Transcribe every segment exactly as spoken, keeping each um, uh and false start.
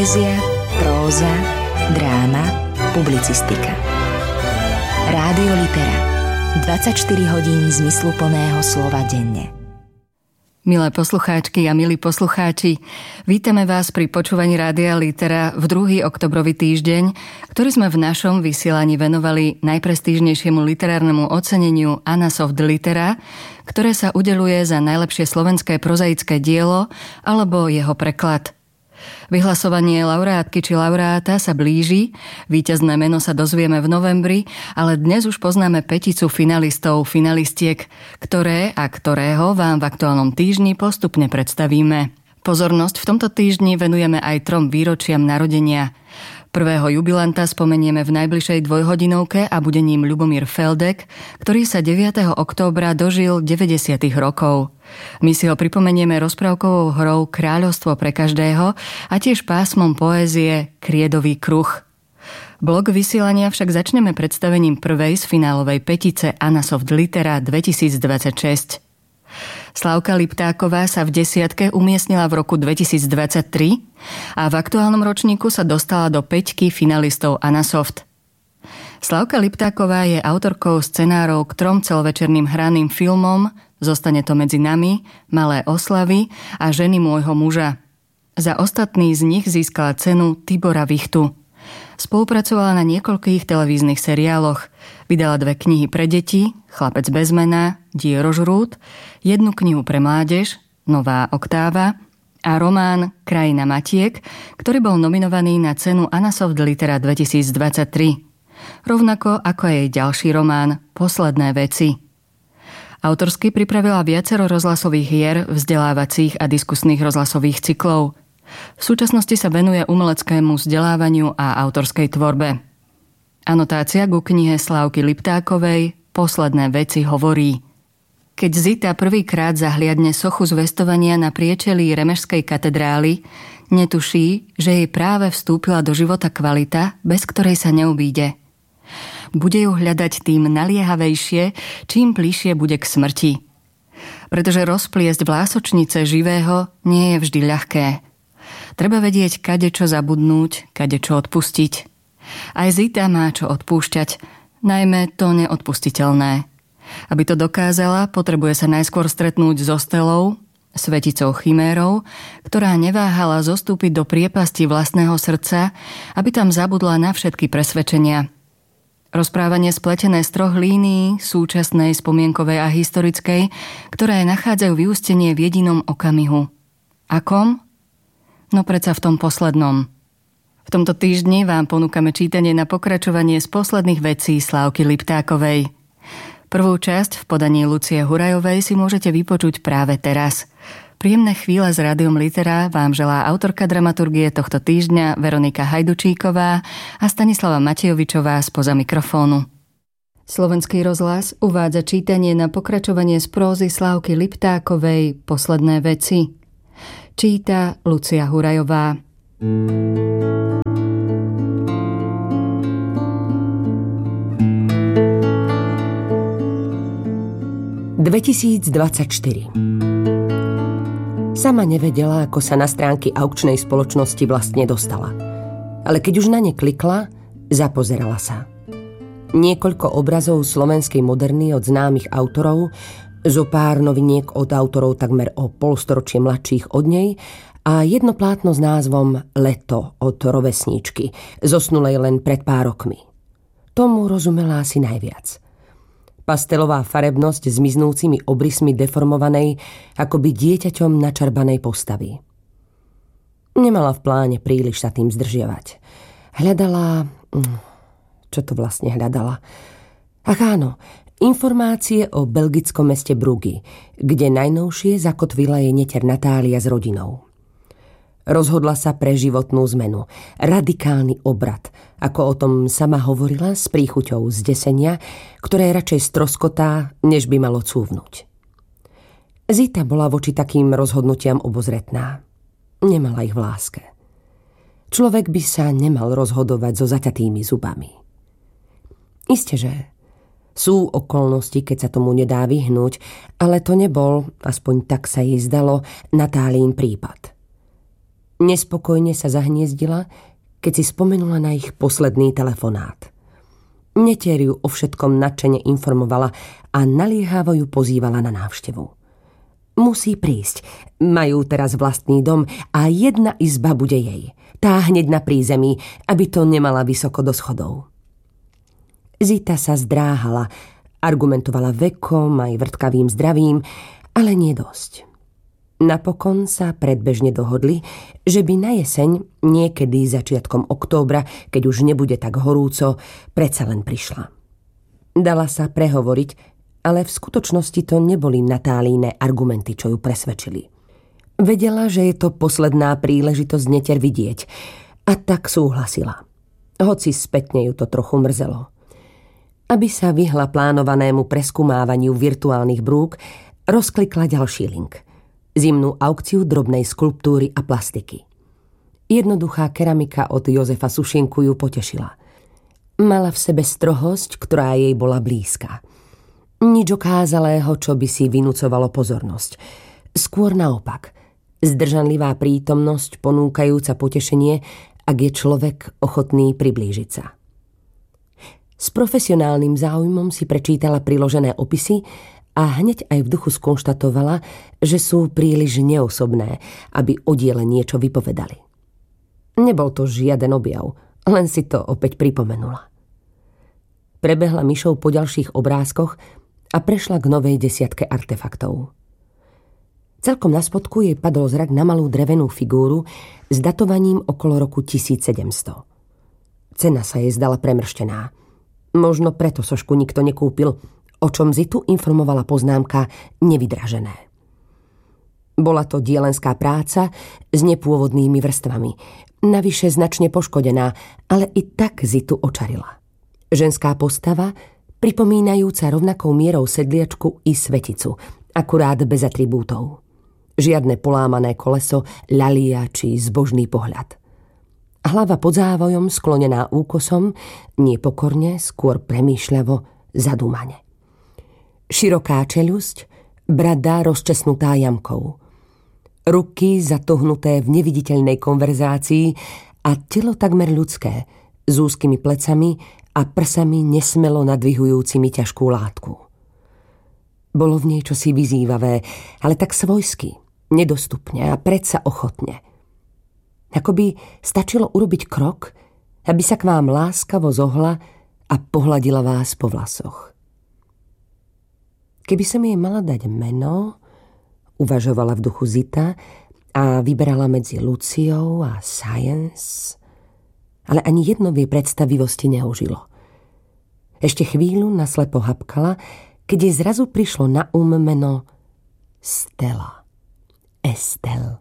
Poézia, próza, dráma, publicistika. Rádio Litera. dvadsaťštyri hodín zmysluplného slova denne. Milé poslucháčky a milí poslucháči, vítame vás pri počúvaní Rádia Litera v druhý oktobrový týždeň, ktorý sme v našom vysielaní venovali najprestížnejšiemu literárnemu oceneniu Anna Soft Litera, ktoré sa udeľuje za najlepšie slovenské prozaické dielo alebo jeho preklad. Vyhlasovanie laureátky či laureáta sa blíži, víťazné meno sa dozvieme v novembri, ale dnes už poznáme peticu finalistov, finalistiek, ktoré a ktorého vám v aktuálnom týždni postupne predstavíme. Pozornosť v tomto týždni venujeme aj trom výročiam narodenia. Prvého jubilanta spomenieme v najbližšej dvojhodinovke a bude ním Ľubomír Feldek, ktorý sa deviateho októbra dožil deväťdesiat rokov. My si ho pripomenieme rozprávkovou hrou Kráľovstvo pre každého a tiež pásmom poézie Kriedový kruh. Blok vysielania však začneme predstavením prvej z finálovej petice Anna Soft Litera dvetisícdvadsaťšesť. Slavka Liptáková sa v desiatke umiestnila v roku dvetisícdvadsaťtri a v aktuálnom ročníku sa dostala do päťky finalistov Anna Soft. Slavka Liptáková je autorkou scenárov k trom celovečerným hraným filmom Zostane to medzi nami, Malé oslavy a Ženy môjho muža. Za ostatný z nich získala cenu Tibora Vichtu. Spolupracovala na niekoľkých televíznych seriáloch. Vydala dve knihy pre deti, Chlapec bez mena, Diero žrút, jednu knihu pre mládež, Nová oktáva a román Krajina matiek, ktorý bol nominovaný na cenu Anna Soft Litera dvetisícdvadsaťtri. Rovnako ako jej ďalší román Posledné veci. Autorsky pripravila viacero rozhlasových hier, vzdelávacích a diskusných rozhlasových cyklov. V súčasnosti sa venuje umeleckému vzdelávaniu a autorskej tvorbe. Anotácia ku knihe Slávky Liptákovej Posledné veci hovorí: Keď Zita prvýkrát zahliadne sochu zvestovania na priečelí Remešskej katedrály, netuší, že jej práve vstúpila do života kvalita, bez ktorej sa neubíde. Bude ju hľadať tým naliehavejšie, čím bližšie bude k smrti. Pretože rozpliesť vlásočnice živého nie je vždy ľahké. Treba vedieť, kade čo zabudnúť, kade čo odpustiť. Aj Zita má čo odpúšťať, najmä to neodpustiteľné. Aby to dokázala, potrebuje sa najskôr stretnúť so Stelou, sveticou chimérou, ktorá neváhala zostúpiť do priepasti vlastného srdca, aby tam zabudla na všetky presvedčenia. Rozprávanie spletené z troch línií, súčasnej, spomienkovej a historickej, ktoré nachádzajú vyústenie v jedinom okamihu. Akom? No predsa v tom poslednom. V tomto týždni vám ponúkame čítanie na pokračovanie z posledných vecí Slávky Liptákovej. Prvú časť v podaní Lucie Hurajovej si môžete vypočuť práve teraz. Príjemné chvíle s Rádiom Litera vám želá autorka dramaturgie tohto týždňa Veronika Hajdučíková a Stanislava Matejovičová spoza mikrofónu. Slovenský rozhlas uvádza čítanie na pokračovanie z prózy Slávky Liptákovej Posledné veci. Číta Lucia Hurajová. dvetisícdvadsaťštyri. Sama nevedela, ako sa na stránky aukčnej spoločnosti vlastne dostala. Ale keď už na ne klikla, zapozerala sa. Niekoľko obrazov slovenskej moderny od známych autorov, zo pár noviniek od autorov takmer o polstoročie mladších od nej a jedno plátno s názvom Leto od rovesníčky, zosnulej len pred pár rokmi. Tomu rozumela asi najviac. Pastelová farebnosť s miznúcimi obrysmi deformovanej, akoby dieťaťom načarbanej postavy. Nemala v pláne príliš sa tým zdržiavať. Hľadala... Čo to vlastne hľadala? Ach áno, informácie o belgickom meste Bruggy, kde najnovšie zakotvila jej neter Natália s rodinou. Rozhodla sa pre životnú zmenu, radikálny obrat, ako o tom sama hovorila s príchuťou zdesenia, ktoré radšej stroskotá, než by malo cúvnuť. Zita bola voči takým rozhodnutiam obozretná. Nemala ich v láske. Človek by sa nemal rozhodovať so zaťatými zubami. Isteže, sú okolnosti, keď sa tomu nedá vyhnúť, ale to nebol, aspoň tak sa jej zdalo, Natálín prípad. Nespokojne sa zahniezdila, keď si spomenula na ich posledný telefonát. Netier ju o všetkom nadšene informovala a naliehavo ju pozývala na návštevu. Musí prísť. Majú teraz vlastný dom a jedna izba bude jej. Tá hneď na prízemí, aby to nemala vysoko do schodov. Zita sa zdráhala, argumentovala vekom aj vrtkavým zdravím, ale nie dosť. Napokon sa predbežne dohodli, že by na jeseň, niekedy začiatkom októbra, keď už nebude tak horúco, predsa len prišla. Dala sa prehovoriť, ale v skutočnosti to neboli Natálíne argumenty, čo ju presvedčili. Vedela, že je to posledná príležitosť netier vidieť, a tak súhlasila. Hoci spätne ju to trochu mrzelo. Aby sa vyhla plánovanému preskúmávaniu virtuálnych brúk, rozklikla ďalší link. Zimnú aukciu drobnej skulptúry a plastiky. Jednoduchá keramika od Jozefa Sušinku ju potešila. Mala v sebe strohosť, ktorá jej bola blízka. Nič okázalého, čo by si vynúcovalo pozornosť. Skôr naopak. Zdržanlivá prítomnosť ponúkajúca potešenie, ak je človek ochotný priblížiť sa. S profesionálnym záujmom si prečítala priložené opisy a hneď aj v duchu skonštatovala, že sú príliš neosobné, aby o diele niečo vypovedali. Nebol to žiaden objav, len si to opäť pripomenula. Prebehla myšou po ďalších obrázkoch a prešla k novej desiatke artefaktov. Celkom na spodku jej padol zrak na malú drevenú figúru s datovaním okolo roku tisícsedemsto. Cena sa jej zdala premrštená. Možno preto sošku nikto nekúpil, o čom Zitu informovala poznámka nevydražené. Bola to dielenská práca s nepôvodnými vrstvami, navyše značne poškodená, ale i tak Zitu očarila. Ženská postava, pripomínajúca rovnakou mierou sedliačku i sveticu, akurát bez atribútov. Žiadne polámané koleso, ľalia či zbožný pohľad. Hlava pod závojom sklonená úkosom, nie pokorne, skôr premýšľavo, zadúmane. Široká čeľusť, brada rozčesnutá jamkou. Ruky zatohnuté v neviditeľnej konverzácii a telo takmer ľudské, s úzkymi plecami a prsami nesmelo nadvihujúcimi ťažkú látku. Bolo v nej čosi vyzývavé, ale tak svojsky, nedostupne a predsa ochotne. Akoby stačilo urobiť krok, aby sa k vám láskavo zohla a pohladila vás po vlasoch. Keby som jej mala dať meno, uvažovala v duchu Zita a vyberala medzi Luciou a Science, ale ani jedno v jej predstavivosti neužilo. Ešte chvíľu naslepo hapkala, keď jej zrazu prišlo na um meno Stella. Estelle.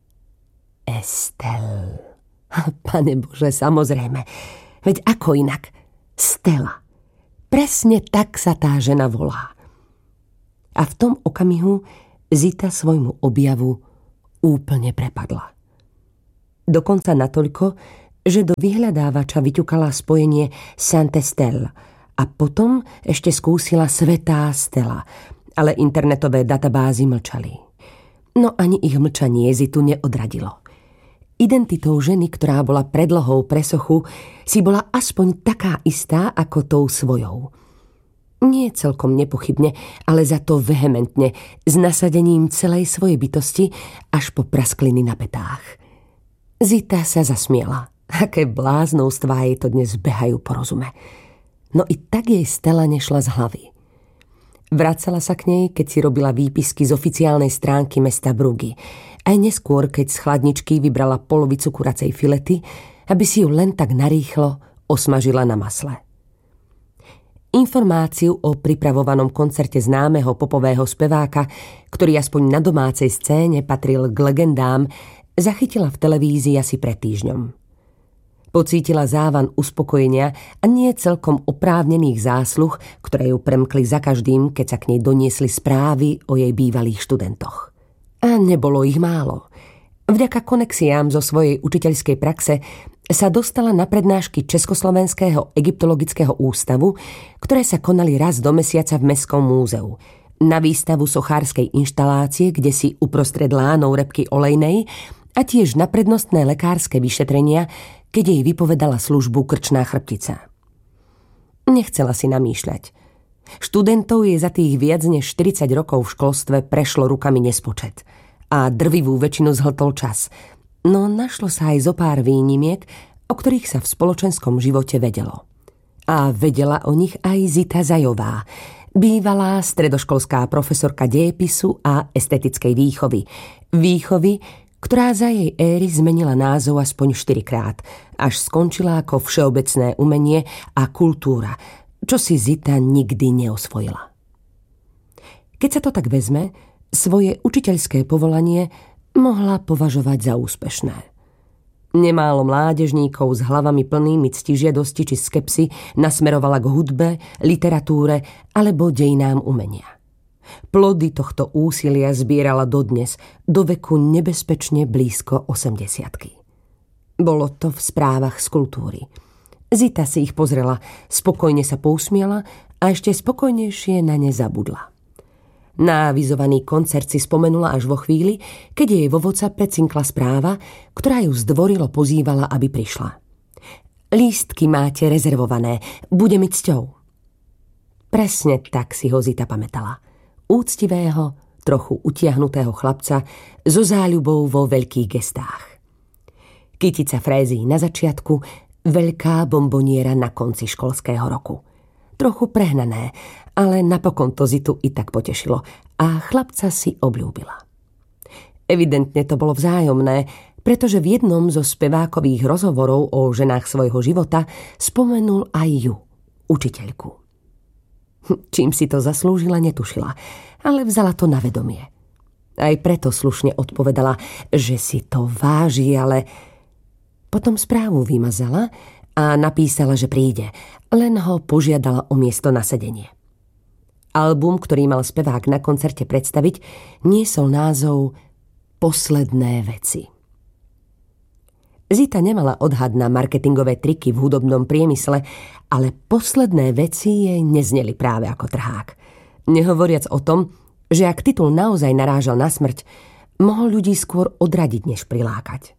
Estelle. Pane Bože, samozrejme. Veď ako inak? Stella. Presne tak sa tá žena volá. A v tom okamihu Zita svojmu objavu úplne prepadla. Dokonca natoľko, že do vyhľadávača vyťukala spojenie Sainte Stelle a potom ešte skúsila Svätá Stella, ale internetové databázy mlčali. No ani ich mlčanie Zitu neodradilo. Identitou ženy, ktorá bola predlohou presochu, si bola aspoň taká istá ako tou svojou. Nie celkom nepochybne, ale za to vehementne, s nasadením celej svojej bytosti až po praskliny na petách. Zita sa zasmiela. Aké bláznovstvá jej to dnes behajú po rozume. No i tak jej Stella nešla z hlavy. Vracala sa k nej, keď si robila výpisky z oficiálnej stránky mesta Bruggy. Aj neskôr, keď z chladničky vybrala polovicu kuracej filety, aby si ju len tak narýchlo osmažila na masle. Informáciu o pripravovanom koncerte známeho popového speváka, ktorý aspoň na domácej scéne patril k legendám, zachytila v televízii asi pred týždňom. Pocítila závan uspokojenia a nie celkom oprávnených zásluh, ktoré ju premkli za každým, keď sa k nej doniesli správy o jej bývalých študentoch. A nebolo ich málo. Vďaka konexiám zo svojej učiteľskej praxe sa dostala na prednášky Československého egyptologického ústavu, ktoré sa konali raz do mesiaca v Mestskom múzeu, na výstavu sochárskej inštalácie, kde si uprostred lánov repky olejnej a tiež na prednostné lekárske vyšetrenia, keď jej vypovedala službu krčná chrbtica. Nechcela si namýšľať. Študentov jej za tých viac než štyridsať rokov v školstve prešlo rukami nespočet a drvivú väčšinu zhltol čas, no našlo sa aj zo pár výnimiek, o ktorých sa v spoločenskom živote vedelo. A vedela o nich aj Zita Zajová, bývalá stredoškolská profesorka dejepisu a estetickej výchovy. Výchovy, ktorá za jej éry zmenila názov aspoň štyrikrát, až skončila ako všeobecné umenie a kultúra, čo si Zita nikdy neosvojila. Keď sa to tak vezme, svoje učiteľské povolanie mohla považovať za úspešné. Nemálo mládežníkov s hlavami plnými ctižiadosti či skepsy nasmerovala k hudbe, literatúre alebo dejinám umenia. Plody tohto úsilia zbierala dodnes, do veku nebezpečne blízko osemdesiatky. Bolo to v správach z kultúry. Zita si ich pozrela, spokojne sa pousmiala a ešte spokojnejšie na ne zabudla. Na avizovaný koncert si spomenula až vo chvíli, keď jej vo WhatsAppe cinkla správa, ktorá ju zdvorilo pozývala, aby prišla. Lístky máte rezervované, bude mi cťou. Presne tak si ho Zita pamätala. Úctivého, trochu utiahnutého chlapca so záľubou vo veľkých gestách. Kytica frézí na začiatku, veľká bomboniera na konci školského roku. Trochu prehnané, ale napokon to Zitu i tak potešilo a chlapca si obľúbila. Evidentne to bolo vzájomné, pretože v jednom zo spevákových rozhovorov o ženách svojho života spomenul aj ju, učiteľku. Čím si to zaslúžila, netušila, ale vzala to na vedomie. Aj preto slušne odpovedala, že si to váži, ale potom správu vymazala a napísala, že príde, len ho požiadala o miesto na sedenie. Album, ktorý mal spevák na koncerte predstaviť, niesol názov Posledné veci. Zita nemala odhad na marketingové triky v hudobnom priemysle, ale posledné veci jej nezneli práve ako trhák. Nehovoriac o tom, že ak titul naozaj narážal na smrť, mohol ľudí skôr odradiť, než prilákať.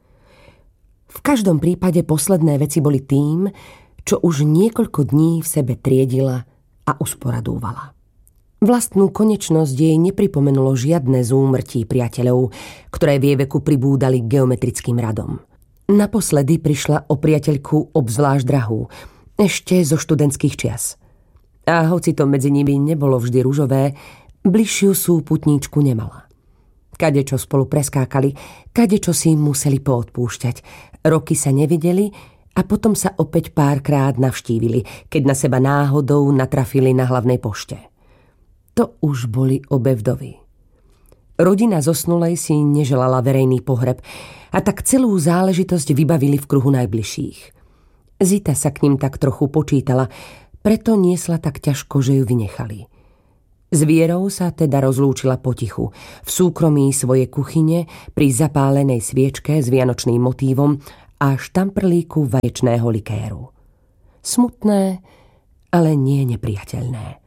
V každom prípade posledné veci boli tým, čo už niekoľko dní v sebe triedila a usporadúvala. Vlastnú konečnosť jej nepripomenulo žiadne zúmrtí priateľov, ktoré v jej veku pribúdali geometrickým radom. Naposledy prišla o priateľku obzvlášť drahú, ešte zo študentských čias. A hoci to medzi nimi nebolo vždy ružové, bližšiu súputníčku nemala. Kadečo spolu preskákali, kadečo si museli poodpúšťať. Roky sa nevideli a potom sa opäť párkrát navštívili, keď na seba náhodou natrafili na hlavnej pošte. To už boli obe vdovy. Rodina zosnulej si neželala verejný pohreb a tak celú záležitosť vybavili v kruhu najbližších. Zita sa k ním tak trochu počítala, preto niesla tak ťažko, že ju vynechali. S Vierou sa teda rozlúčila potichu, v súkromí svojej kuchyne, pri zapálenej sviečke s vianočným motívom a štamprlíku vaječného likéru. Smutné, ale nie nepriateľné.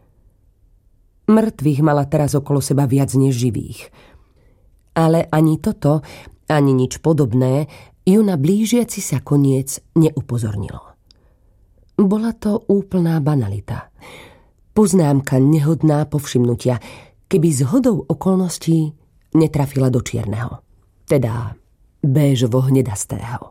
Mŕtvych mala teraz okolo seba viac než živých. Ale ani toto, ani nič podobné ju na blížiaci sa koniec neupozornilo. Bola to úplná banalita. Poznámka nehodná povšimnutia, keby zhodou okolností netrafila do čierneho, teda béžovo-hnedastého.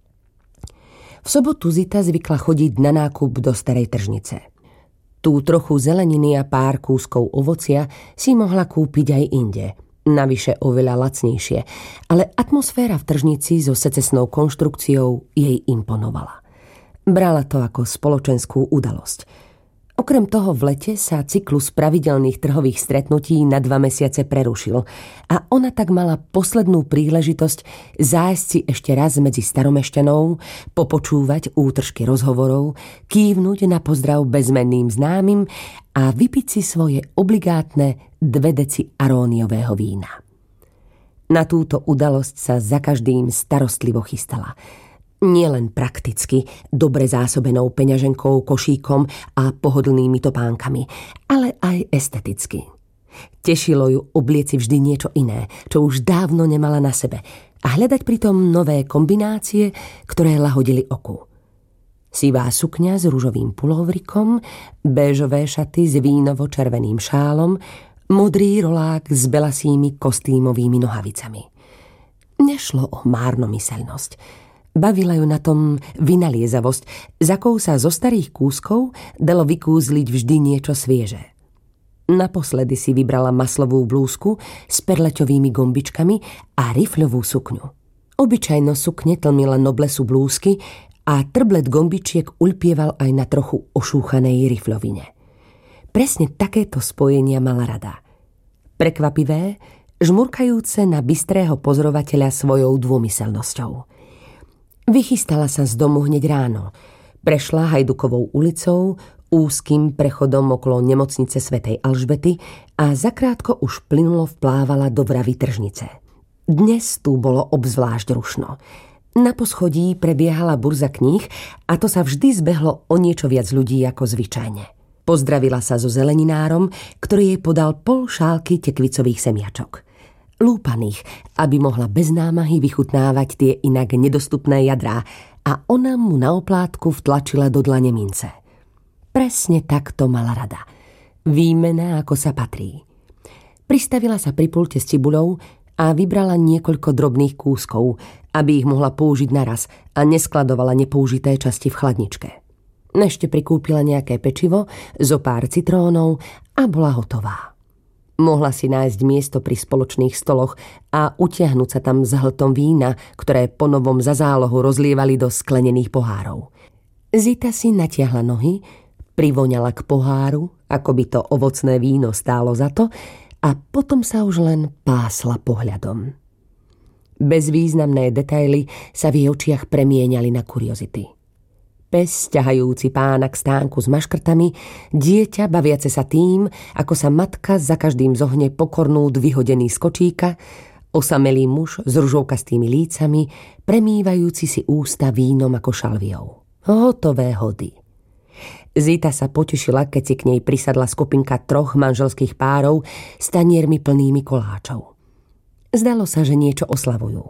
V sobotu Zita zvykla chodiť na nákup do starej tržnice. Tú trochu zeleniny a pár kúskov ovocia si mohla kúpiť aj inde, navyše oveľa lacnejšie, ale atmosféra v tržnici so secesnou konštrukciou jej imponovala. Brala to ako spoločenskú udalosť. Okrem toho v lete sa cyklus pravidelných trhových stretnutí na dva mesiace prerušil a ona tak mala poslednú príležitosť zájsť si ešte raz medzi staromešťanou, popočúvať útržky rozhovorov, kývnuť na pozdrav bezmenným známym a vypiť si svoje obligátne dve deci aróniového vína. Na túto udalosť sa za každým starostlivo chystala. Nielen prakticky, dobre zásobenou peňaženkou, košíkom a pohodlnými topánkami, ale aj esteticky. Tešilo ju oblieci vždy niečo iné, čo už dávno nemala na sebe a hľadať pritom nové kombinácie, ktoré lahodili oku. Sivá sukňa s ružovým pulovrikom, béžové šaty s vínovo-červeným šálom, modrý rolák s belasými kostýmovými nohavicami. Nešlo o márnomyselnosť. Bavila ju na tom vynaliezavosť, z akou sa zo starých kúskov dalo vykúzliť vždy niečo svieže. Naposledy si vybrala maslovú blúzku s perleťovými gombičkami a rifľovú sukňu. Obyčajnosť sukne tlmila noblesu blúzky a trblet gombičiek uľpieval aj na trochu ošúchanej rifľovine. Presne takéto spojenia mala rada. Prekvapivé, žmurkajúce na bystrého pozorovateľa svojou dômyselnosťou. Vychystala sa z domu hneď ráno. Prešla Hajdukovou ulicou, úzkým prechodom okolo nemocnice svätej Alžbety a zakrátko už plynulo vplávala do vravy tržnice. Dnes tu bolo obzvlášť rušno. Na poschodí prebiehala burza kníh a to sa vždy zbehlo o niečo viac ľudí ako zvyčajne. Pozdravila sa so zeleninárom, ktorý jej podal pol šálky tekvicových semiačok. Lúpaných, aby mohla bez námahy vychutnávať tie inak nedostupné jadrá, a ona mu na oplátku vtlačila do dlane mince. Presne takto mala rada. Výmena, ako sa patrí. Pristavila sa pri pulte s cibuľou a vybrala niekoľko drobných kúskov, aby ich mohla použiť naraz a neskladovala nepoužité časti v chladničke. Ešte prikúpila nejaké pečivo, zo pár citrónov a bola hotová. Mohla si nájsť miesto pri spoločných stoloch a utiahnuť sa tam s hltom vína, ktoré ponovom za zálohu rozlievali do sklenených pohárov. Zita si natiahla nohy, privoňala k poháru, ako by to ovocné víno stálo za to, a potom sa už len pásla pohľadom. Bezvýznamné detaily sa v jej očiach premieňali na kuriozity. Pes ťahajúci pána k stánku s maškrtami, dieťa baviace sa tým, ako sa matka za každým zohne pokornút vyhodený z kočíka, osamelý muž s ružovkastými lícami, premývajúci si ústa vínom ako šalviou. Hotové hody. Zita sa potešila, keď si k nej prisadla skupinka troch manželských párov s taniermi plnými koláčov. Zdalo sa, že niečo oslavujú.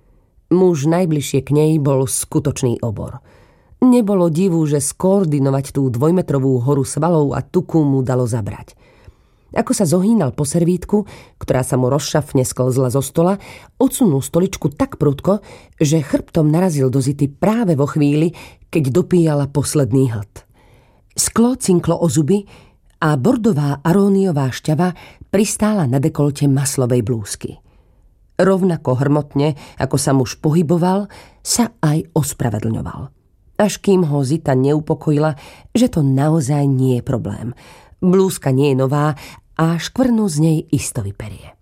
Muž najbližšie k nej bol skutočný obor. Nebolo divu, že skoordinovať tú dvojmetrovú horu svalov a tuku mu dalo zabrať. Ako sa zohýnal po servítku, ktorá sa mu rozšafne sklzla zo stola, odsunul stoličku tak prudko, že chrbtom narazil do Zity práve vo chvíli, keď dopíjala posledný hlad. Sklo cinklo o zuby a bordová aróniová šťava pristála na dekolte maslovej blúzky. Rovnako hrmotne, ako sa muž pohyboval, sa aj ospravedlňoval. Až kým ho Zita neupokojila, že to naozaj nie je problém. Blúzka nie je nová a škvrnu z nej isto vyperie.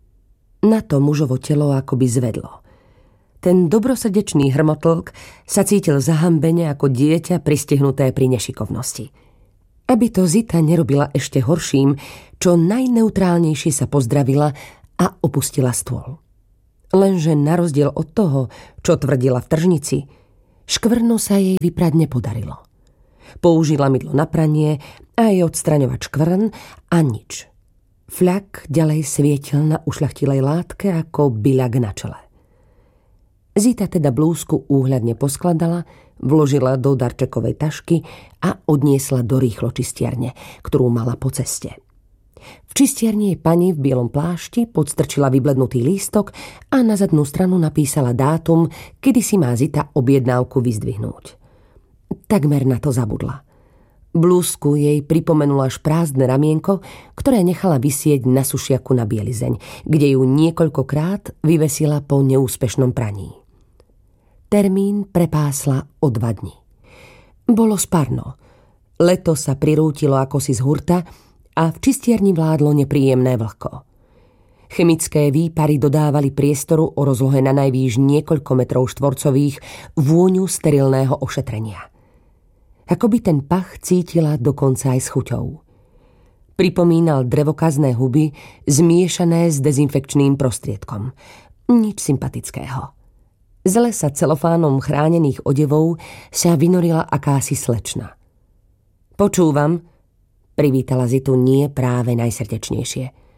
Na to mužovo telo akoby zvedlo. Ten dobrosrdečný hrmotlk sa cítil zahambene ako dieťa pristihnuté pri nešikovnosti. Aby to Zita nerobila ešte horším, čo najneutrálnejšie sa pozdravila a opustila stôl. Lenže na rozdiel od toho, čo tvrdila v tržnici, škvrnu sa jej vyprať nepodarilo. Použila mydlo na pranie a aj odstraňovač škvrn a nič. Fľak ďalej svietil na ušľachtilej látke ako byľak na čele. Zita teda blúzku úhľadne poskladala, vložila do darčekovej tašky a odniesla do rýchlo čistiarne, ktorú mala po ceste. V čistiarni jej pani v bielom plášti podstrčila vyblednutý lístok a na zadnú stranu napísala dátum, kedy si má Zita objednávku vyzdvihnúť. Takmer na to zabudla. Blúzku jej pripomenulo až prázdne ramienko, ktoré nechala visieť na sušiaku na bielizeň, kde ju niekoľkokrát vyvesila po neúspešnom praní. Termín prepásla o dva dni. Bolo sparno. Leto sa prirútilo ako si z hurta a v čistierni vládlo nepríjemné vlhko. Chemické výpary dodávali priestoru o rozlohe na najvýš niekoľko metrov štvorcových vôňu sterilného ošetrenia. Akoby ten pach cítila dokonca aj s chuťou. Pripomínal drevokazné huby zmiešané s dezinfekčným prostriedkom. Nič sympatického. Z lesa celofánom chránených odevov sa vynorila akási slečna. Počúvam, privítala Zitu nie práve najsrdečnejšie.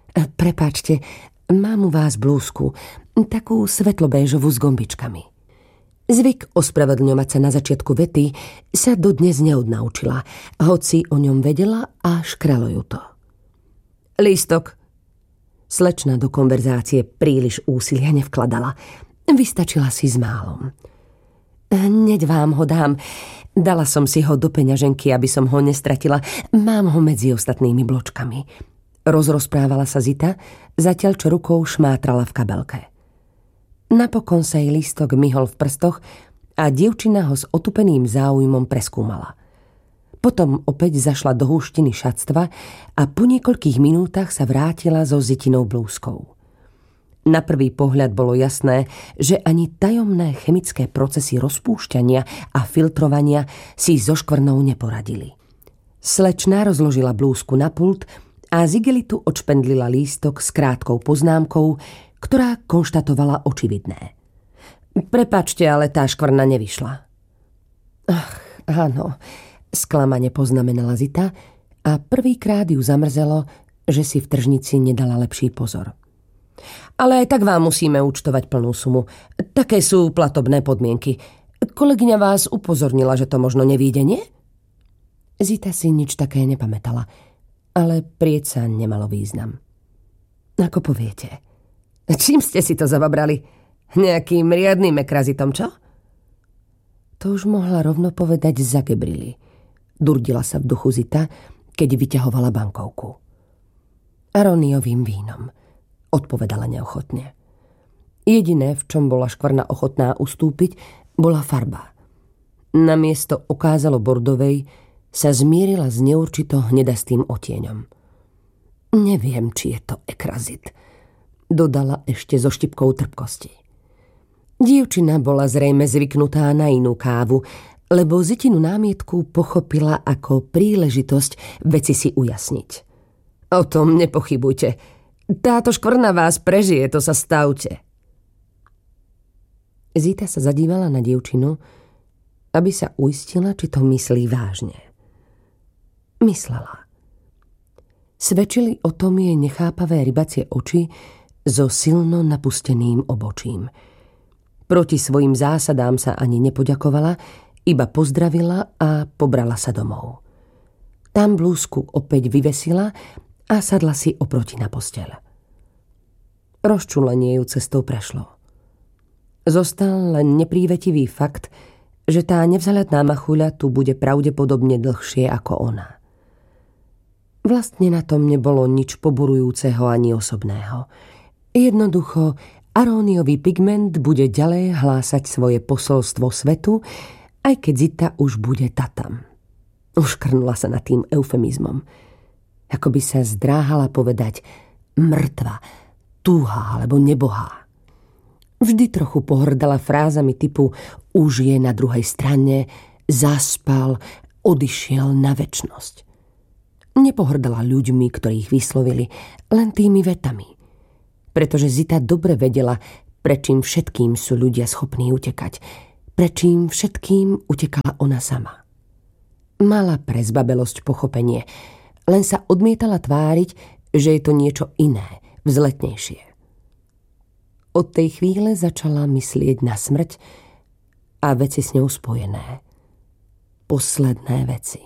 Prepáčte, mám u vás blúzku, takú svetlobéžovú s gombičkami. Zvyk ospravedlňovať sa na začiatku vety sa dodnes neodnaučila, hoci o ňom vedela a škralo ju to. Lístok. Slečna do konverzácie príliš úsilia nevkladala. Vystačila si s málom. Hneď vám ho dám. Dala som si ho do peňaženky, aby som ho nestratila. Mám ho medzi ostatnými bločkami. Rozrozprávala sa Zita, zatiaľ čo rukou šmátrala v kabelke. Napokon sa jej lístok myhol v prstoch a dievčina ho s otupeným záujmom preskúmala. Potom opäť zašla do húštiny šatstva a po niekoľkých minútach sa vrátila so Zitinou blúzkou. Na prvý pohľad bolo jasné, že ani tajomné chemické procesy rozpúšťania a filtrovania si so škvrnou neporadili. Slečna rozložila blúzku na pult a Zigelitu odšpendlila lístok s krátkou poznámkou, ktorá konštatovala očividné. Prepáčte, ale tá škvrna nevyšla. Ach, áno, sklamane poznamenala Zita a prvýkrát ju zamrzelo, že si v tržnici nedala lepší pozor. Ale aj tak vám musíme účtovať plnú sumu. Také sú platobné podmienky. Kolegyňa vás upozornila, že to možno nevíde, nie? Zita si nič také nepamätala, ale prieca nemalo význam. Ako poviete? Čím ste si to zababrali? Nejakým riadnym ekrazitom, čo? To už mohla rovno povedať za Gebrily. Durdila sa v duchu Zita, keď vyťahovala bankovku. Aroniovým vínom, odpovedala neochotne. Jediné, v čom bola škvrna ochotná ustúpiť, bola farba. Namiesto okázalo bordovej sa zmierila s neurčito hnedastým otieňom. Neviem, či je to ekrazit, dodala ešte so štipkou trpkosti. Dievčina bola zrejme zvyknutá na inú kávu, lebo Zitinu námietku pochopila ako príležitosť veci si ujasniť. O tom nepochybujte. Táto škvrna vás prežije, to sa stavte. Zita sa zadívala na dievčinu, aby sa uistila, či to myslí vážne. Myslela. Svedčili o tom jej nechápavé rybacie oči so silno napusteným obočím. Proti svojim zásadám sa ani nepoďakovala, iba pozdravila a pobrala sa domov. Tam blúzku opäť vyvesila a sadla si oproti na posteľ. Rozčulenie ju cestou prešlo. Zostal len neprívetivý fakt, že tá nevzhľadná machuľa tu bude pravdepodobne dlhšie ako ona. Vlastne na tom nebolo nič poburujúceho ani osobného. Jednoducho, aróniový pigment bude ďalej hlásať svoje posolstvo svetu, aj keď Zita už bude tatam. Uškrnula sa nad tým eufemizmom. Ako by sa zdráhala povedať mŕtva, túha alebo nebohá. Vždy trochu pohrdala frázami typu už je na druhej strane, zaspal, odišiel na večnosť. Nepohrdala ľuďmi, ktorých vyslovili, len tými vetami. Pretože Zita dobre vedela, prečím všetkým sú ľudia schopní utekať, prečím všetkým utekala ona sama. Mala pre zbabelosť pochopenie, len sa odmietala tváriť, že je to niečo iné, vzletnejšie. Od tej chvíle začala myslieť na smrť a veci s ňou spojené. Posledné veci.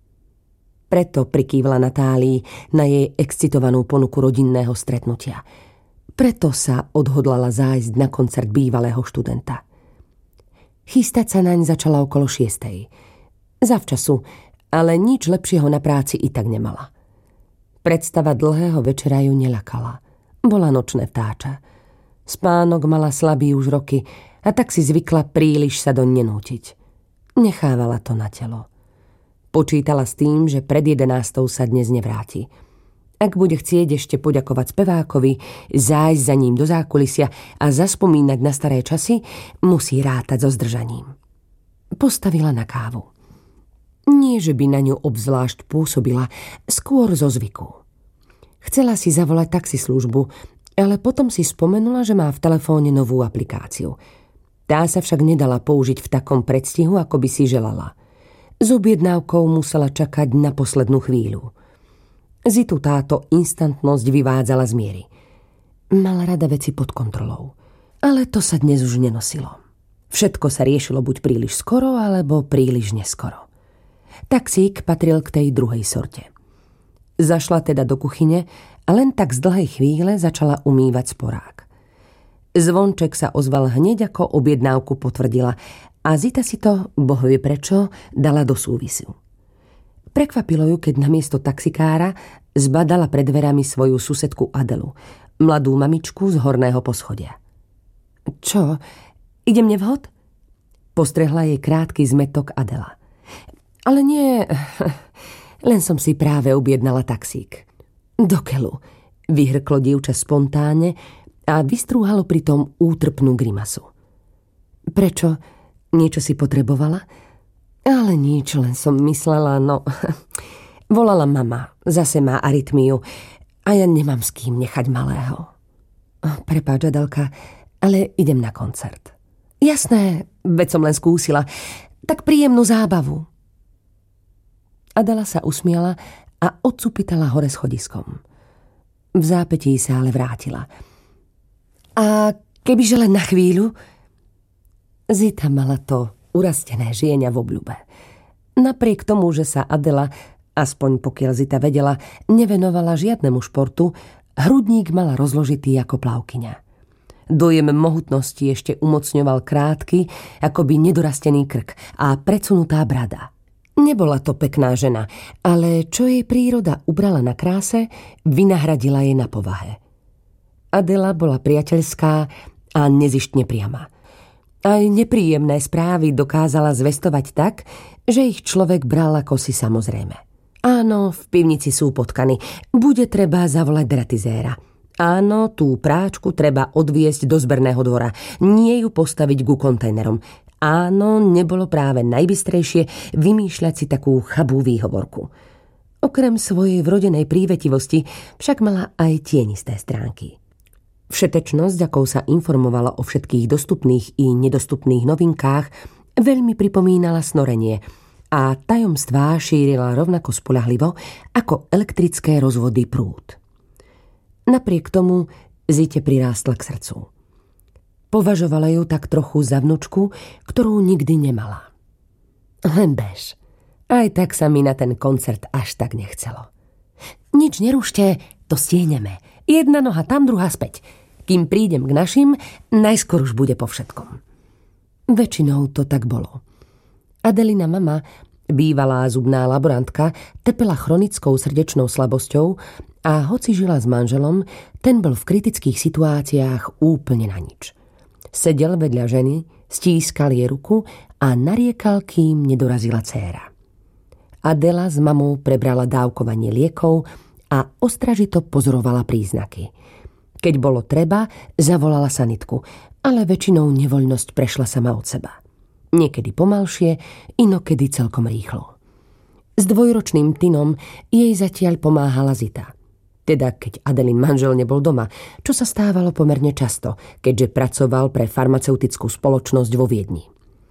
Preto prikývla Natálii na jej excitovanú ponuku rodinného stretnutia. Preto sa odhodlala zájsť na koncert bývalého študenta. Chystať sa naň začala okolo šiestej. Zavčasu, ale nič lepšieho na práci i tak nemala. Predstava dlhého večera ju neľakala. Bola nočné vtáča. Spánok mala slabý už roky a tak si zvykla príliš sa doň nenútiť. Nechávala to na telo. Počítala s tým, že pred jedenástou sa dnes nevráti. Ak bude chcieť ešte poďakovať spevákovi, zájsť za ním do zákulisia a zaspomínať na staré časy, musí rátať so zdržaním. Postavila na kávu. Nie, že by na ňu obzvlášť pôsobila, skôr zo zvyku. Chcela si zavolať taxislužbu, ale potom si spomenula, že má v telefóne novú aplikáciu. Tá sa však nedala použiť v takom predstihu, ako by si želala. S objednávkou musela čakať na poslednú chvíľu. Zitu táto instantnosť vyvádzala z miery. Mala rada veci pod kontrolou. Ale to sa dnes už nenosilo. Všetko sa riešilo buď príliš skoro, alebo príliš neskoro. Taxík patril k tej druhej sorte. Zašla teda do kuchyne a len tak z dlhej chvíle začala umývať sporák. Zvonček sa ozval hneď, ako objednávku potvrdila a Zita si to, boh vie prečo, dala do súvisu. Prekvapilo ju, keď namiesto taxikára zbadala pred dverami svoju susedku Adelu, mladú mamičku z horného poschodia. Čo? Idem nevhod? Postrehla jej krátky zmetok Adela. Ale nie, len som si práve objednala taxík. Do keľu, vyhrklo dievča spontánne a vystrúhalo pritom útrpnú grimasu. Prečo? Niečo si potrebovala? Ale nič, len som myslela, no... Volala mama, zase má arytmiu a ja nemám s kým nechať malého. Prepáč, Adelka, ale idem na koncert. Jasné, veď som len skúsila. Tak príjemnú zábavu. Adela sa usmiala a odsupitala hore schodiskom. V zápätí sa ale vrátila. A kebyže len na chvíľu? Zita mala to urastené žieňa v obľúbe. Napriek tomu, že sa Adela, aspoň pokiaľ Zita vedela, nevenovala žiadnemu športu, hrudník mala rozložitý ako plavkyňa. Dojem mohutnosti ešte umocňoval krátky, akoby nedorastený krk a predsunutá brada. Nebola to pekná žena, ale čo jej príroda ubrala na kráse, vynahradila jej na povahe. Adela bola priateľská a nezištne priama. Aj nepríjemné správy dokázala zvestovať tak, že ich človek bral ako si samozrejme. Áno, v pivnici sú potkany. Bude treba zavolať dratizéra. Áno, tú práčku treba odviesť do zberného dvora. Nie ju postaviť ku kontajnerom. Áno, nebolo práve najbystrejšie vymýšľať si takú chabú výhovorku. Okrem svojej vrodenej prívetivosti však mala aj tienisté stránky. Všetečnosť, akou sa informovala o všetkých dostupných i nedostupných novinkách, veľmi pripomínala snorenie a tajomstvá šírila rovnako spoľahlivo ako elektrické rozvody prúd. Napriek tomu Zite prirástla k srdcu. Považovala ju tak trochu za vnučku, ktorú nikdy nemala. Len bež. Aj tak sa mi na ten koncert až tak nechcelo. Nič nerušte, to stihneme. Jedna noha tam, druhá späť. Kým prídem k našim, najskôr už bude po všetkom. Väčšinou to tak bolo. Adelina mama, bývalá zubná laborantka, trpela chronickou srdečnou slabosťou a hoci žila s manželom, ten bol v kritických situáciách úplne na nič. Sedel vedľa ženy, stískal jej ruku a nariekal, kým nedorazila dcéra. Adela s mamou prebrala dávkovanie liekov a ostražito pozorovala príznaky. Keď bolo treba, zavolala sanitku, ale väčšinou nevoľnosť prešla sama od seba. Niekedy pomalšie, inokedy celkom rýchlo. S dvojročným Tinom jej zatiaľ pomáhala Zita. Teda keď Adelin manžel nebol doma, čo sa stávalo pomerne často, keďže pracoval pre farmaceutickú spoločnosť vo Viedni.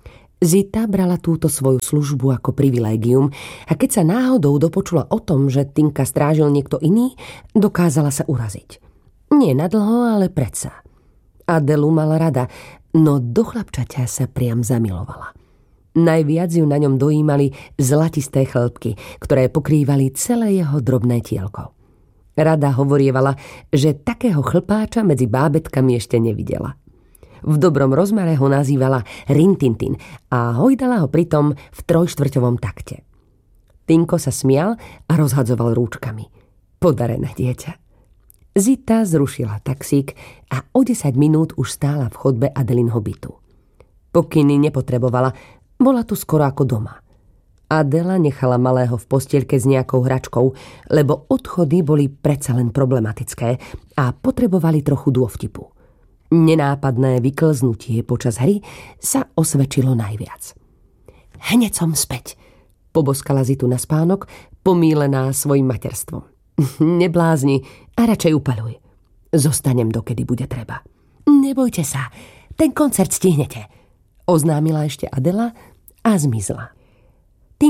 Zita brala túto svoju službu ako privilégium a keď sa náhodou dopočula o tom, že Tinka strážil niekto iný, dokázala sa uraziť. Nie nadlho, ale predsa. Adelu mala rada, no do chlapčaťa sa priam zamilovala. Najviac ju na ňom dojímali zlatisté chlpky, ktoré pokrývali celé jeho drobné tielko. Rada hovorievala, že takého chlpáča medzi bábetkami ešte nevidela. V dobrom rozmare ho nazývala Rintintin a hojdala ho pritom v trojštvrťovom takte. Tinko sa smial a rozhadzoval rúčkami. Podarené dieťa. Zita zrušila taxík a o desať minút už stála v chodbe Adelinho bytu. Pokyny nepotrebovala, bola tu skoro ako doma. Adela nechala malého v postielke s nejakou hračkou, lebo odchody boli predsa len problematické a potrebovali trochu dôvtipu. Nenápadné vyklznutie počas hry sa osvedčilo najviac. Hneď som späť, poboskala Zitu na spánok, pomílená svojim materstvom. Neblázni a radšej upaľuj. Zostanem, dokedy bude treba. Nebojte sa, ten koncert stihnete, oznámila ešte Adela a zmizla. Tinka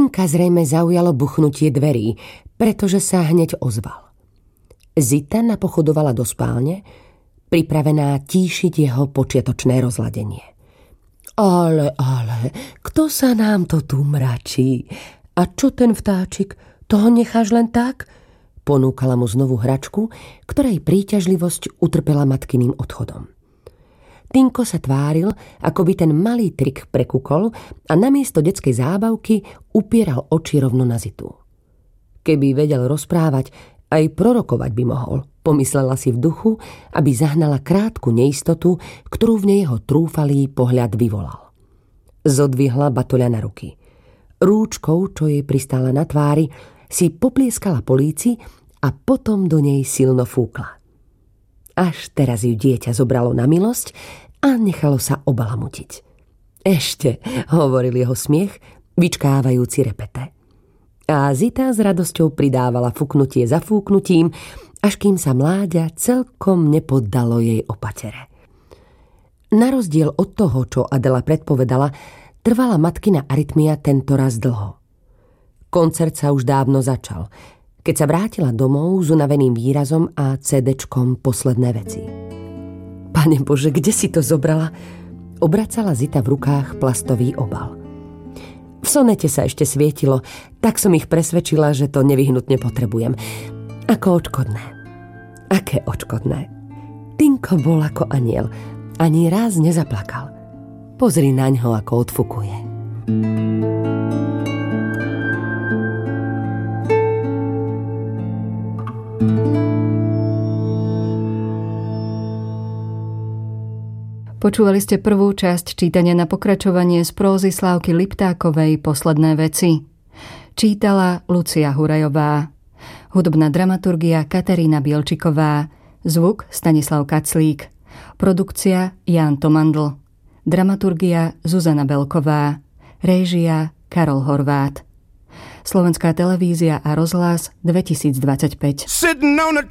Tinka zrejme zaujalo buchnutie dverí, pretože sa hneď ozval. Zita napochodovala do spálne, pripravená tíšiť jeho počiatočné rozladenie. Ale, ale, kto sa nám to tu mračí? A čo ten vtáčik? Toho necháš len tak? Ponúkala mu znovu hračku, ktorej príťažlivosť utrpela matkyným odchodom. Tinko sa tváril, ako by ten malý trik prekukol a namiesto detskej zábavky upieral oči rovno na Zitu. Keby vedel rozprávať, aj prorokovať by mohol, pomyslela si v duchu, aby zahnala krátku neistotu, ktorú v nej jeho trúfalý pohľad vyvolal. Zodvihla batoľa na ruky. Rúčkou, čo jej pristála na tvári, si poplieskala po líci a potom do nej silno fúkla. Až teraz ju dieťa zobralo na milosť a nechalo sa obalamutiť. Ešte, hovoril jeho smiech, vyčkávajúci repete. A Zita s radosťou pridávala fúknutie za fúknutím, až kým sa mláďa celkom nepoddalo jej opatere. Na rozdiel od toho, čo Adela predpovedala, trvala matkina arytmia tentoraz dlho. Koncert sa už dávno začal, keď sa vrátila domov s unaveným výrazom a cédečkom Posledné veci. Pane Bože, kde si to zobrala? Obracala Zita v rukách plastový obal. V sonete sa ešte svietilo, tak som ich presvedčila, že to nevyhnutne potrebujem. Ako odškodné. Aké odškodné? Tinko bol ako aniel. Ani raz nezaplakal. Pozri naňho, ako odfukuje. Počúvali ste prvú časť čítania na pokračovanie z prózy Slávky Liptákovej Posledné veci. Čítala Lucia Hurajová. Hudobná dramaturgia Katarína Bielčiková. Zvuk Stanislav Kaclík. Produkcia Ján Tomandl. Dramaturgia Zuzana Belková. Réžia Karol Horvát. Slovenská televízia a rozhlas dvetisícdvadsaťpäť.